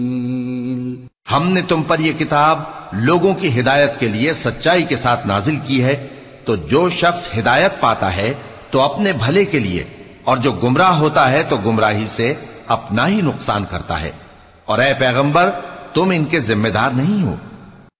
हमने तुम पर यह किताब लोगों की हिदायत के लिए सच्चाई के साथ नाजिल की है, तो जो शख्स हिदायत पाता है तो अपने भले के लिए, और जो गुमराह होता है तो गुमराही से अपना ही नुकसान करता है। और ऐ पैगंबर, तुम इनके जिम्मेदार नहीं हो।